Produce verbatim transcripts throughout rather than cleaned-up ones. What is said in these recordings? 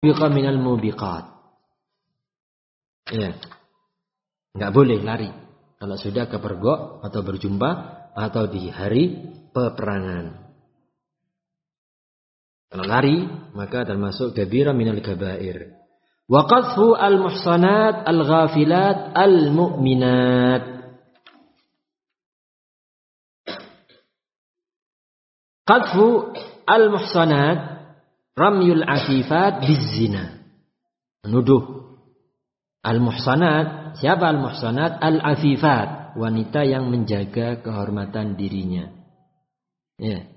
biqa minal mubiqat. Ya. Enggak boleh lari kalau sudah kepergok atau berjumpa atau di hari peperangan. Kalau lari maka termasuk kabira minal kabair. Wa qadhfu al-muhsanat al-ghafilat al-mu'minat. Qadhfu al-muhsanat ramyul afifat bizina. Menuduh al-muhsanat, siapa al-muhsanat? Al-afifat, wanita yang menjaga kehormatan dirinya. Ya.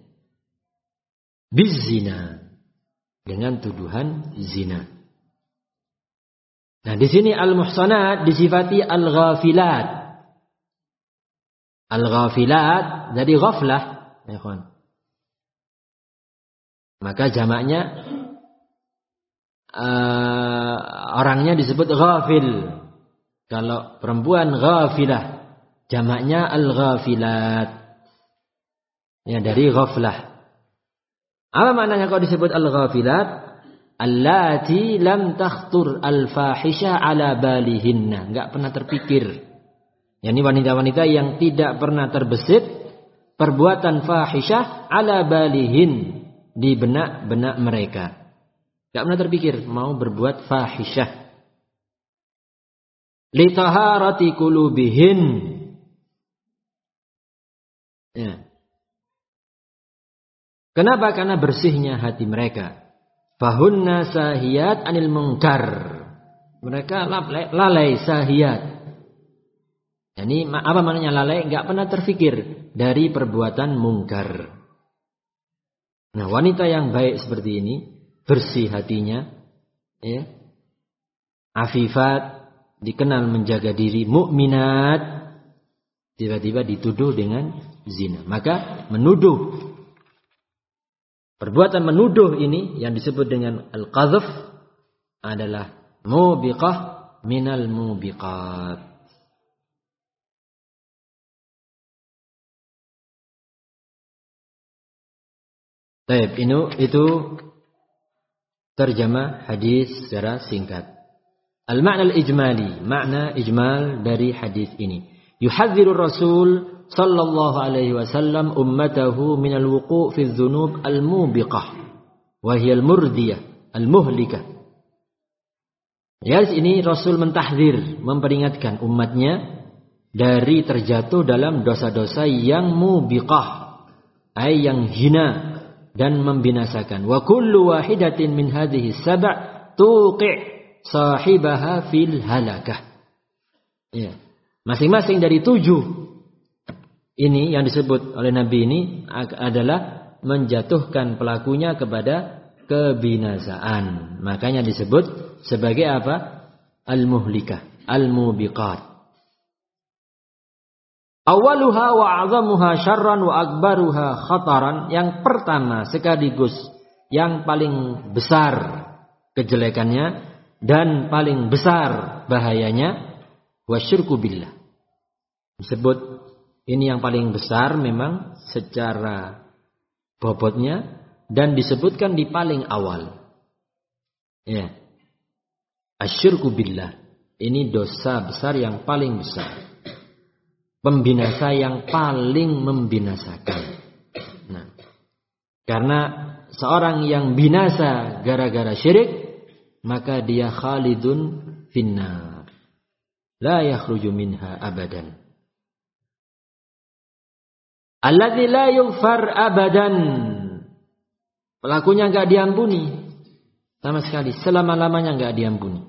Bizina, dengan tuduhan zina. Nah, di sini al-muhsanat disifati al-ghafilat. Al-ghafilat dari ghaflah, ya kawan. Maka jamaknya uh, orangnya disebut ghafil. Kalau perempuan ghafilah, jamaknya al-ghafilat. Ya, dari ghaflah. Apa maknanya kalau disebut al-ghafilat? Allati lam takhtur al-fahisha ala balihinna. Enggak pernah terpikir. Yani wanita-wanita yang tidak pernah terbesit perbuatan fahisyah ala balihin, di benak-benak mereka. Enggak pernah terpikir mau berbuat fahisyah. Li taharati qulubihin. Ya. Kenapa? Karena bersihnya hati mereka. Fahunna sahiyat anil munkar. Mereka lalai sahiyat. Yani apa maknanya lalai? Enggak pernah terfikir dari perbuatan mungkar. Nah, wanita yang baik seperti ini, bersih hatinya, ya, afifat, dikenal menjaga diri, mukminat, tiba-tiba dituduh dengan zina. Maka menuduh, perbuatan menuduh ini yang disebut dengan al-qadhf adalah mubiqah minal mubiqat. Baik, ini itu terjemah hadis secara singkat. Al-ma'na al-ijmali, makna ijmal dari hadis ini. Yuhadziru Rasul sallallahu alaihi wasallam ummatahu min al-wuqu' fi adh-dhunub al-mubiqah wa hiya al-murdiyah, al-muhlikah. Ya, ini Rasul mentahdzir, memperingatkan umatnya dari terjatuh dalam dosa-dosa yang mubiqah, ay yang hina dan membinasakan. Wa kullu wahidatin min hadhihi sab' tuqi' sahibaha fil halakah. Ya. Masing-masing dari tujuh ini yang disebut oleh Nabi ini adalah menjatuhkan pelakunya kepada kebinasaan. Makanya disebut sebagai apa? Al-muhlikah, al-mubiqat. Awaluha wa a'zamuha syarran wa akbaruha khataran. Yang pertama sekaligus yang paling besar kejelekannya dan paling besar bahayanya wasyirku billah. Disebut ini yang paling besar memang secara bobotnya dan disebutkan di paling awal. Ya. Asyirku billah. Ini dosa besar yang paling besar. Pembinasa yang paling membinasakan. Nah, karena seorang yang binasa gara-gara syirik, maka dia khalidun finnar, la yakhruju minha abadan. Alladzi la yughfar abadan, pelakunya enggak diampuni sama sekali, selama-lamanya enggak diampuni.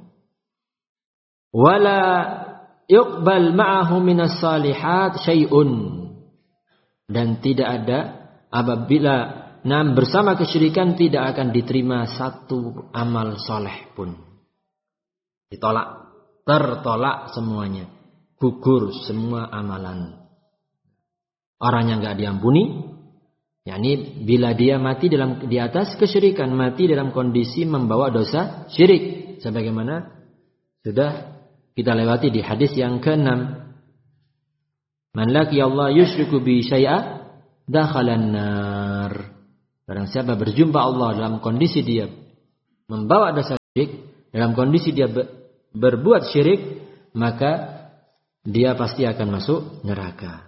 Wala yuqbal ma'ahu minas salihat syai'un, dan tidak ada apabila nah bersama kesyirikan tidak akan diterima satu amal soleh pun. Ditolak, tertolak semuanya, gugur semua amalan. Orang yang enggak diampuni, yakni bila dia mati dalam di atas kesyirikan, mati dalam kondisi membawa dosa syirik, sebagaimana sudah kita lewati di hadis yang keenam. Man laqiya Allah yusyriku bi syai'a dakhalan nar. Barang siapa berjumpa Allah dalam kondisi dia membawa dosa dalam kondisi dia berbuat syirik, maka dia pasti akan masuk neraka.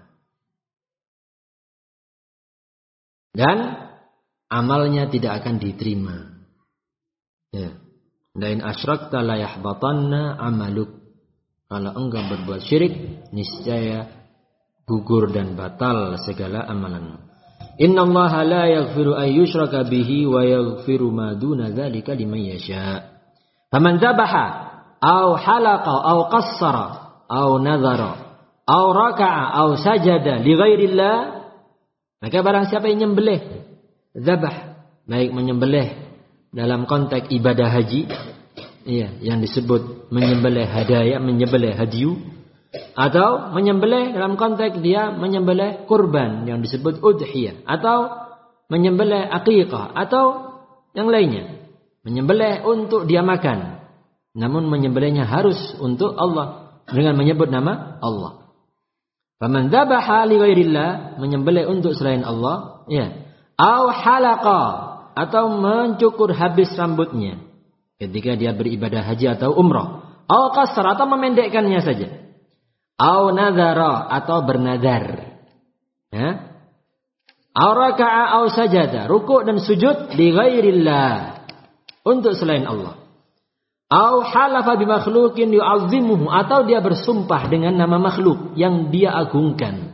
Dan amalnya tidak akan diterima. Ya. Lain asyrakta la yahbatanna amaluk. Kalau engkau berbuat syirik, niscaya gugur dan batal segala amalanmu. Innallaha la yaghfiru an yushraka bihi wa yaghfiru ma duna dzalika liman yasha. Faman dzabaha aw halaqa aw qassara aw nadhara aw raka'a aw sajada li ghairillah, maka barang siapa yang menyembelih, dzabah, baik menyembelih dalam konteks ibadah haji, iya, yang disebut menyembelih hadaya, menyembelih hadiyu, atau menyembelih dalam konteks dia menyembelih kurban yang disebut udhiyah, atau menyembelih aqiqah, atau yang lainnya, menyembelih untuk dia makan, namun menyembelihnya harus untuk Allah dengan menyebut nama Allah. Faman dzabaha li ghairillah, menyembelih untuk selain Allah, ya, au halaqa, atau mencukur habis rambutnya ketika dia beribadah haji atau umrah, au qasar, atau memendekkannya saja, au nadhara, atau bernadar, ya, au raka'a au sajada, rukuk dan sujud li ghairillah, untuk selain Allah, au halafa bi makhluqin yu'azzimuhu, atau dia bersumpah dengan nama makhluk yang dia agungkan,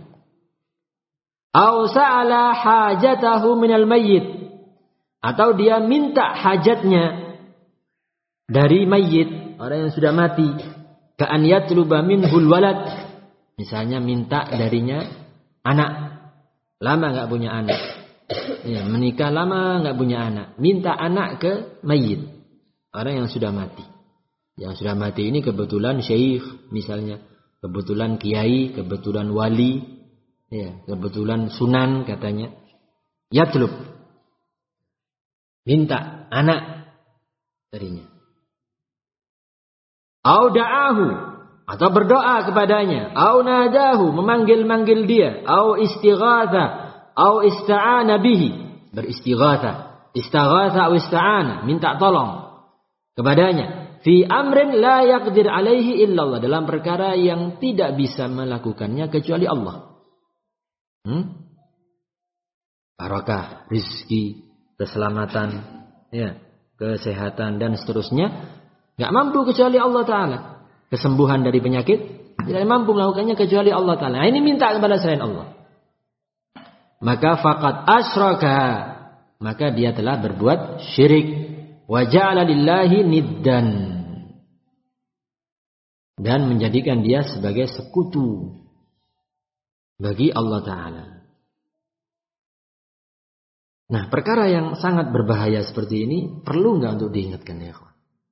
au sa'ala hajatahu minal mayyit, atau dia minta hajatnya dari mayit, orang yang sudah mati, ka'an yatluba minhul walad, misalnya minta darinya anak, lama enggak punya anak, ya, menikah lama enggak punya anak, minta anak ke mayit, orang yang sudah mati. Yang sudah mati ini kebetulan syekh misalnya, kebetulan kiai, kebetulan wali, ya, kebetulan sunan katanya, yatlub, minta anak darinya. Au da'ahu, atau berdoa kepadanya. Au nadahu, memanggil-manggil dia. Au istighatha, au ista'ana bihi, beristighatha. Istaghatha au ista'ana, minta tolong kepadanya. Fi amrin la yaqdir alaihi illallah, dalam perkara yang tidak bisa melakukannya kecuali Allah. Hmm? Barakah, rizki, keselamatan, ya, kesehatan dan seterusnya, enggak mampu kecuali Allah Ta'ala. Kesembuhan dari penyakit tidak mampu melakukannya kecuali Allah Ta'ala. Nah, ini minta kepada selain Allah, maka faqad asyraka, maka dia telah berbuat syirik. Wa ja'ala lillahi niddan, dan menjadikan dia sebagai sekutu bagi Allah Ta'ala. Nah, perkara yang sangat berbahaya seperti ini perlu enggak untuk diingatkan, ya kawan?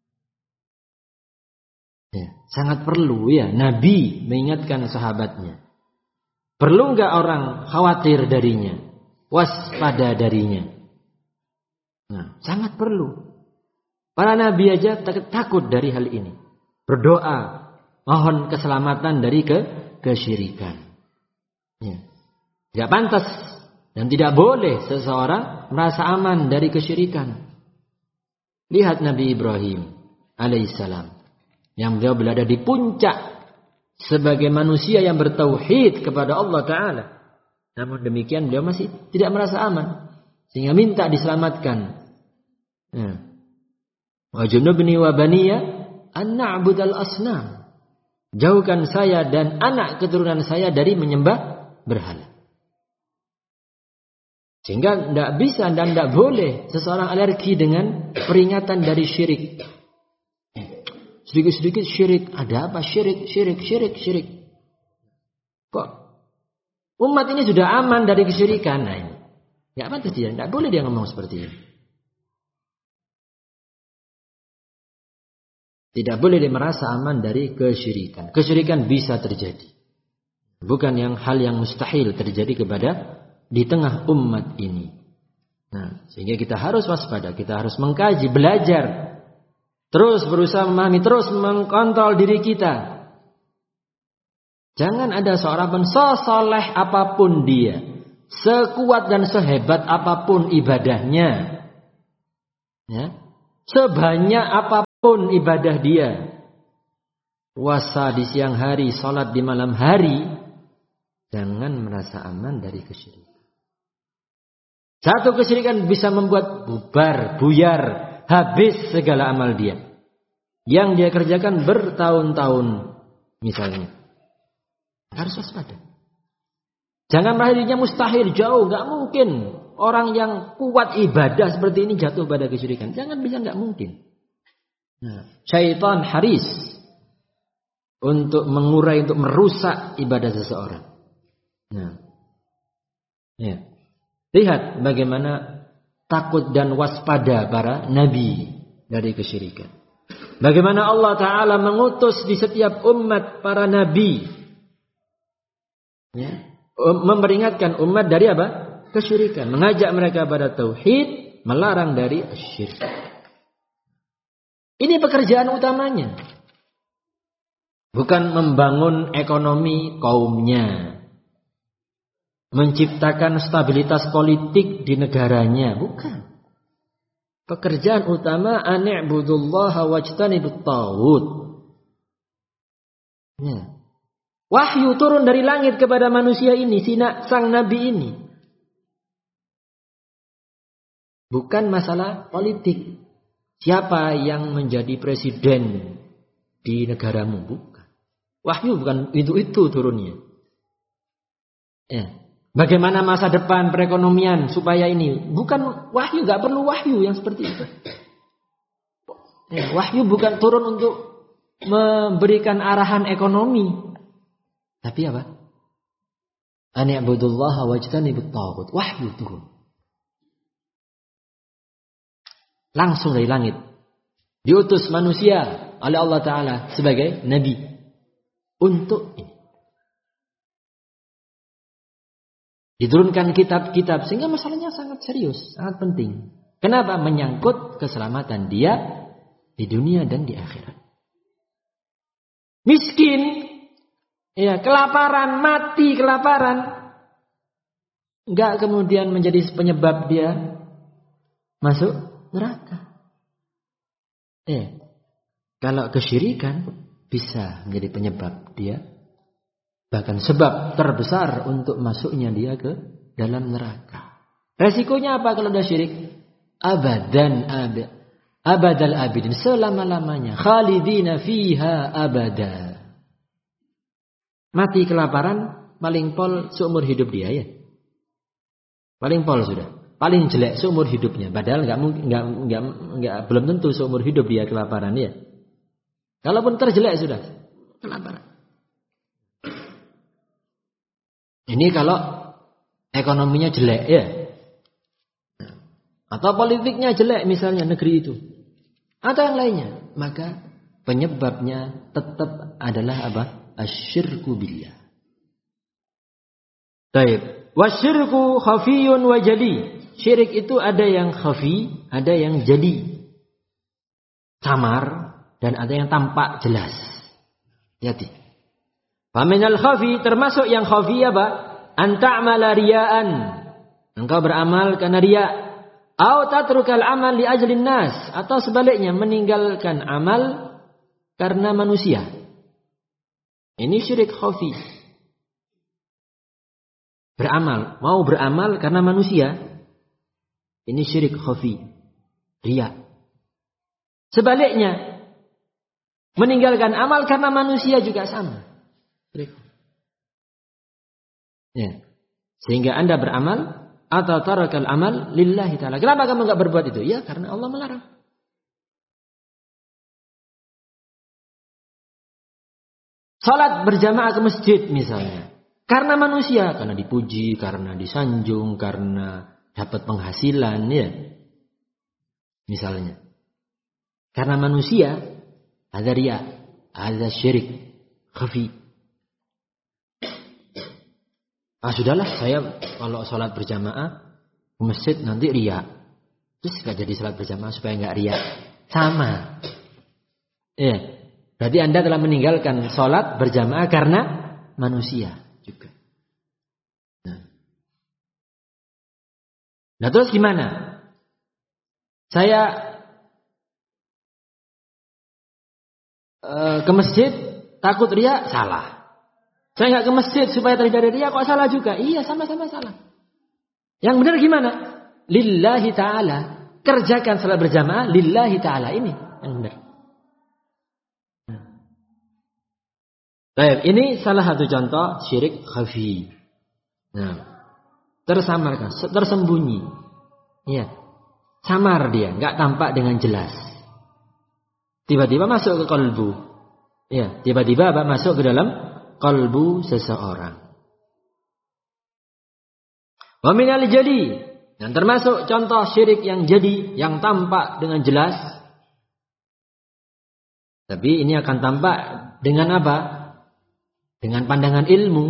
Ya, sangat perlu, ya, Nabi mengingatkan sahabatnya. Perlu enggak orang khawatir darinya, waspada darinya? Nah, sangat perlu. Para nabi aja takut dari hal ini, berdoa mohon keselamatan dari ke kesyirikan. Ya. Tidak pantas dan tidak boleh seseorang merasa aman dari kesyirikan. Lihat Nabi Ibrahim alaihissalam, yang beliau berada di puncak sebagai manusia yang bertauhid kepada Allah Ta'ala. Namun demikian beliau masih tidak merasa aman, sehingga minta diselamatkan. Ya. Wa junubni wa baniya an na'budal asnam, jauhkan saya dan anak keturunan saya dari menyembah berhala. Sehingga tidak bisa dan tidak boleh seseorang alergi dengan peringatan dari syirik. Sedikit-sedikit syirik, ada apa syirik, syirik, syirik, syirik. Kok umat ini sudah aman dari kesyirikan? Nah ini, tidak pantas dia, tidak boleh dia ngomong seperti ini. Tidak boleh dia merasa aman dari kesyirikan. Kesyirikan bisa terjadi, bukan yang hal yang mustahil terjadi kepada di tengah umat ini. Nah, sehingga kita harus waspada, kita harus mengkaji, belajar, terus berusaha memahami, terus mengkontrol diri kita. Jangan ada seorang pun, sesoleh apapun dia, sekuat dan sehebat apapun ibadahnya, ya, sebanyak apapun ibadah dia, puasa di siang hari, sholat di malam hari, jangan merasa aman dari kesyirikan. Satu kesyirikan bisa membuat bubar, buyar, habis segala amal dia yang dia kerjakan bertahun-tahun misalnya. Harus waspada. Jangan merasa dirinya mustahil, jauh, gak mungkin. Orang yang kuat ibadah seperti ini jatuh pada kesyirikan. Jangan bisa, gak mungkin. Nah, syaitan haris untuk mengurai, untuk merusak ibadah seseorang. Nah, ya. Lihat bagaimana takut dan waspada para nabi dari kesyirikan. Bagaimana Allah Ta'ala mengutus di setiap umat para nabi. Ya. Memperingatkan umat dari apa? Kesyirikan. Mengajak mereka pada tauhid, melarang dari syirik. Ini pekerjaan utamanya. Bukan membangun ekonomi kaumnya. Menciptakan stabilitas politik di negaranya. Bukan. Pekerjaan utama ani'budullaha wajtanibut taghut. Ya. Wahyu turun dari langit kepada manusia ini, sina, sang nabi ini. Bukan masalah politik. Siapa yang menjadi presiden di negaramu? Bukan. Wahyu bukan itu-itu turunnya. Ya. Bagaimana masa depan perekonomian supaya ini? Bukan wahyu, gak perlu wahyu yang seperti itu. Ya, wahyu bukan turun untuk memberikan arahan ekonomi. Tapi apa? Ani'budullaha wajtanibut taghut. Wahyu turun. Langsung dari langit. Diutus manusia oleh Allah Ta'ala sebagai nabi. Untuk ini. Diturunkan kitab-kitab sehingga masalahnya sangat serius, sangat penting. Kenapa? Menyangkut keselamatan dia di dunia dan di akhirat. Miskin, ya, kelaparan, mati kelaparan, enggak kemudian menjadi penyebab dia masuk neraka. Eh, kalau kesyirikan bisa menjadi penyebab dia, bahkan sebab terbesar untuk masuknya dia ke dalam neraka. Resikonya apa kalau dia syirik? Abadan abad, abadal abidin, selama-lamanya, khalidina fiha abada. Mati kelaparan, paling pol seumur hidup dia ya. Paling pol sudah. Paling jelek seumur hidupnya. Padahal nggak nggak nggak nggak belum tentu seumur hidup dia kelaparan ya. Kalaupun terjelek sudah kelaparan. Ini kalau ekonominya jelek ya. Atau politiknya jelek misalnya negeri itu. Atau yang lainnya. Maka penyebabnya tetap adalah apa? Asyirku billah. Baik. Wasyirku khafiyun wa jali. Syirik itu ada yang khafi, ada yang jali. Samar dan ada yang tampak jelas. Hati. Faminal khafi, termasuk yang khafi apa? Anta'mala riya'an. Engkau beramal karena riya'. Au tatrukal amal li ajlin nas. Atau sebaliknya meninggalkan amal karena manusia. Ini syirik khafi. Beramal, mau beramal karena manusia. Ini syirik khafi. Riya'. Sebaliknya meninggalkan amal karena manusia juga sama. Ya. Sehingga Anda beramal atau tarakal amal lillahi ta'ala. Kenapa kamu enggak berbuat itu? Ya karena Allah melarang. Salat berjamaah ke masjid misalnya. Karena manusia, karena dipuji, karena disanjung, karena dapat penghasilan ya. Misalnya. Karena manusia ada riya, ada syirik khafi. Ah sudahlah, saya kalau sholat berjamaah ke masjid nanti riya. Terus gak jadi sholat berjamaah supaya gak riya. Sama. Ya. Berarti Anda telah meninggalkan sholat berjamaah karena manusia juga. Nah, nah terus gimana? Saya uh, ke masjid takut riya, salah. Saya nggak ke masjid supaya terhindar riya, kok salah juga? Iya, sama-sama salah. Yang benar gimana? Lillahi ta'ala. Kerjakan salat berjamaah lillahi ta'ala, ini yang benar. Baik, ini salah satu contoh syirik khafi. Nah, tersamarkan, tersembunyi. Iya. Samar dia, enggak tampak dengan jelas. Tiba-tiba masuk ke kalbu. Iya, tiba-tiba apa masuk ke dalam kalbu seseorang. Wa minal jali, dan termasuk contoh syirik yang jadi, yang tampak dengan jelas. Tapi ini akan tampak dengan apa? Dengan pandangan ilmu.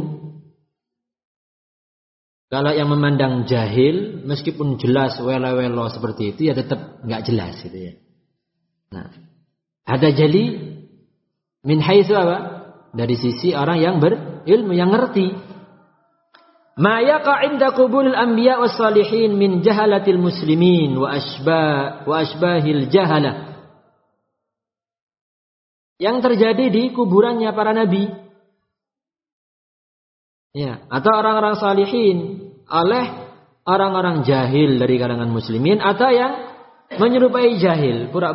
Kalau yang memandang jahil, meskipun jelas welo-welo seperti itu, ya tetap nggak jelas gitu ya. Nah, ada jali min haitsu apa? Dari sisi orang yang berilmu, yang ngerti. Ma yaqa 'inda qubulil anbiya was salihin min jahalatil muslimin wa asbah wa asbahil jahalah. Yang terjadi di kuburannya para nabi. Ya, atau orang-orang salihin oleh orang-orang jahil dari kalangan muslimin, atau yang menyerupai jahil, pura